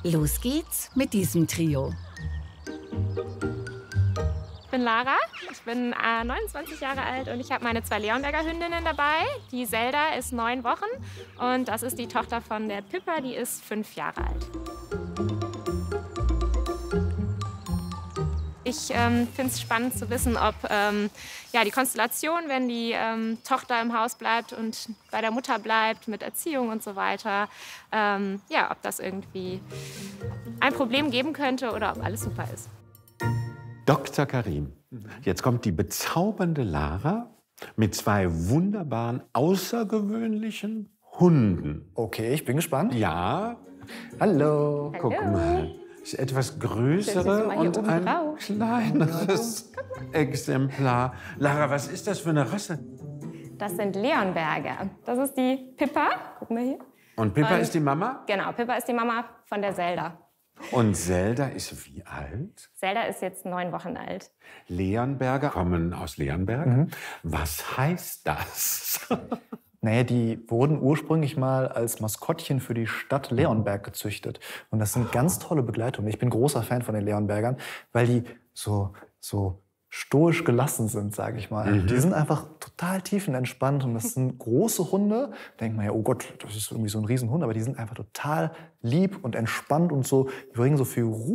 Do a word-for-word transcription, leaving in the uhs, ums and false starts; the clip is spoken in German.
Los geht's mit diesem Trio. Ich bin Lara, ich bin äh, neunundzwanzig Jahre alt und ich habe meine zwei Leonberger Hündinnen dabei. Die Zelda ist neun Wochen und das ist die Tochter von der Pippa, die ist fünf Jahre alt. Ich ähm, finde es spannend zu wissen, ob ähm, ja, die Konstellation, wenn die ähm, Tochter im Haus bleibt und bei der Mutter bleibt mit Erziehung und so weiter, ähm, ja, ob das irgendwie ein Problem geben könnte oder ob alles super ist. Doktor Karim, jetzt kommt die bezaubernde Lara mit zwei wunderbaren, außergewöhnlichen Hunden. Okay, ich bin gespannt. Ja, Hallo. guck mal. Ist etwas größere mal hier und oben ein drauf. kleineres Exemplar. Lara, was ist das für eine Rasse? Das sind Leonberger. Das ist die Pippa. Guck mal hier. Und Pippa Und- ist die Mama? Genau, Pippa ist die Mama von der Zelda. Und Zelda ist wie alt? Zelda ist jetzt neun Wochen alt. Leonberger kommen aus Leonberg. Was heißt das? Naja, die wurden ursprünglich mal als Maskottchen für die Stadt Leonberg gezüchtet. Und das sind ganz tolle Begleitungen. Ich bin großer Fan von den Leonbergern, weil die so, so stoisch gelassen sind, sage ich mal. Die sind einfach total tiefenentspannt und das sind große Hunde. Da denkt man ja, oh Gott, das ist irgendwie so ein Riesenhund, aber die sind einfach total lieb und entspannt und so, die bringen so viel Ruhe